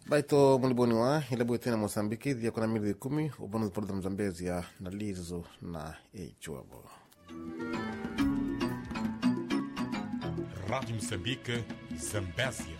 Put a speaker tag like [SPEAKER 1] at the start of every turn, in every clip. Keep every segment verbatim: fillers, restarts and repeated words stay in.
[SPEAKER 1] Baito muliboniwa ilabu tena Mozambiki dia kuna mili kumi ubonu porta Mzambezi ya na lizo na echuabo.
[SPEAKER 2] Rádio Moçambique, Zambésia.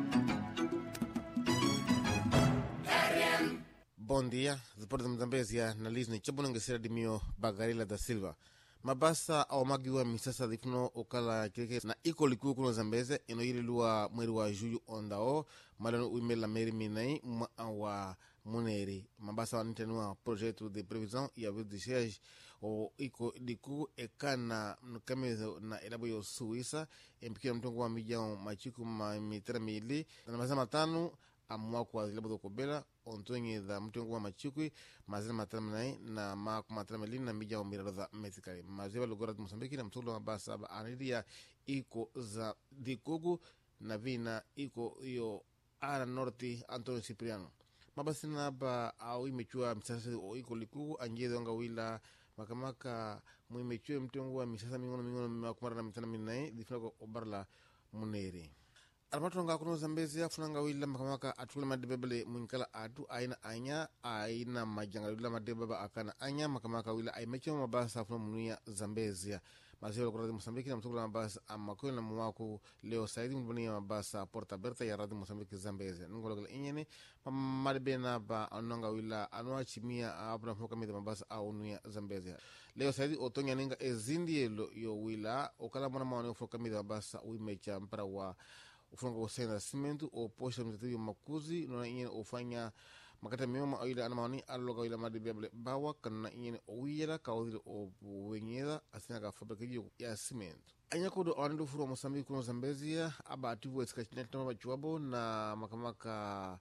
[SPEAKER 1] Bom dia, porta Mzambezi na lizo ni chabu nangesera dimio Bagarila da Silva. Mabasa au magiwa misasa difno okala kireke na iko liku kuno Zambeze ino ili luwa mweri wa juju ondao malano uimela meri minai mwa wa muneri. Mabasa wanitenua projeto de previsão ya vile de siege o iko liku ekana mnukamezo na elabo yo Suisa empikira mtongo wa mijao machiku ma mitera mili na mazama matano amwa kwa zilabo do kobela ontonye da mtongo wa machikwi mazina matramnai na ma kumatrameli na mija wa mirado za metikari maziwa lugora de Mozambiki na mtolo wa basa ba anidia iko za dikogu na vina iko yo ara norte Antonio Cipriano mabasi na ba au imechua misasa o iko likugu anjezo nga wila makamaka muimechua mtongo wa misasa mingono mingono makumara na mitana minai difuna obarla muneri Almatonga kuno Zambezi ya funanga wila makamaka atukule madebebele munkala atu aina anya aina majanga wila madebeba akana anya makamaka wila aimecho mabasa funa munuya Zambezi ya maziwa kwa Radio Mozambiki na mtukula mabasa amakweli na mwaku leo saidi mbuni ya mabasa Porta Berta ya Radio Mozambiki Zambezi nungo la inyene madebena ba anonga wila anwa chimia abuna fuka mida mabasa au nuya Zambezi leo saidi otonya ninga ezindi yo wila okala mwana mawane fuka mida mabasa uimecha mpara wa ufunga usenda simentu o posha mtatiyo makuzi nuna inyene ufanya makata miyoma awila anamani aloga wila madibiyable bawa kanuna inyene owiyela kawazili o wenyela asina ka fabrikaji ya simentu anya kudo awanido furu wa Mozambiki kuno Zambezia aba ativu esikachineti nama bachuabo na makamaka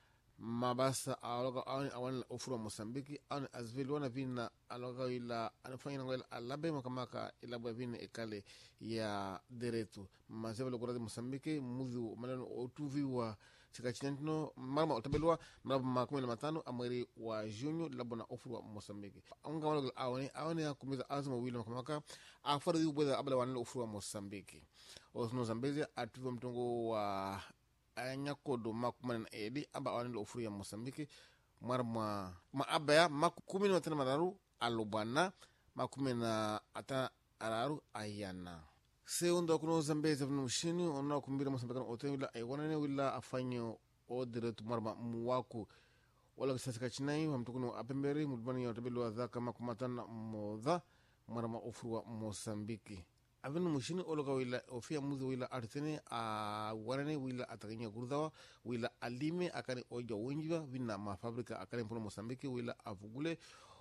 [SPEAKER 1] mabasa aloga awani awani ufuru wa Mozambiki awani azvili wana vina aloga wila anafanya na wila alabe makamaka ilabu ya vina ekale ya deretu maziwa logora de Mozambiki muzi malano otuvi wa sikachinetino marma otabelwa mrabu makumi na matano amweri wa junyo labu na ufuru wa Mozambiki unga wala awani awani ya kumiza azuma wila makamaka afara yu bweza abala wanilo ufuru wa Mozambiki osno Zambezia atuvi wa mtongo wa anya kodo makumi na edi aba wanilo ufuru ya Mozambiki marma maabaya makumi na tena mararu alubana makumi na ata araru ayana seundo kuno Zambezi vino mshini ona kumbira Mozambiki na ote wila aiwanane wila afanyo o diretu marma muwaku wala kisasika chinai wa mtukuno apemberi mulibani ya otabili wa dhaka makumatana modha marma ufuru wa Mozambiki avinu mshini oloka wila ofia muzi wila artene a warane wila atakanya gurdawa wila alime akane oja wenjiwa vina mafabrika akane mpuno Mozambiki wila avugule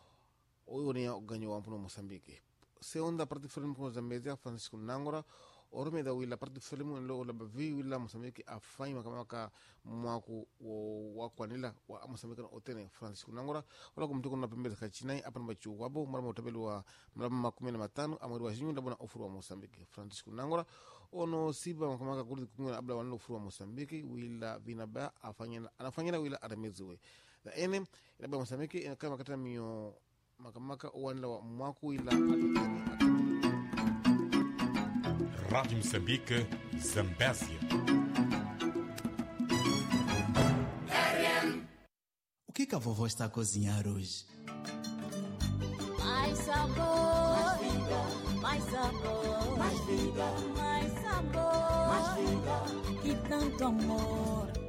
[SPEAKER 1] oyone ya ganyo wa mpuno Mozambiki seonda parti film kuno Zambezia Francisco Nangora oromeda wila parti film nlo labavi wila Mozambiki afanya makamaka mwaku wakwanila wa Mozambiki na otene Francisco Nangora wala kumtuko na pembele kachinai apana bachu wabo marama otabelu wa mrama makumi na matano amweri wa jinyu labona ufuru wa Mozambiki Francisco Nangora ono siba makamaka kurdi kumuna abla wanilo ufuru wa Mozambiki wila vinaba afanya anafanya wila arameziwe the ene ilaba Mozambiki inakama kata mio makamaka uwanila wa mwaku wila
[SPEAKER 2] Rádio Moçambique, Zambésia.
[SPEAKER 3] O que que a vovó está a cozinhar hoje?
[SPEAKER 4] Mais sabor, mais vida, mais sabor, mais vida, mais sabor, mais vida e tanto amor.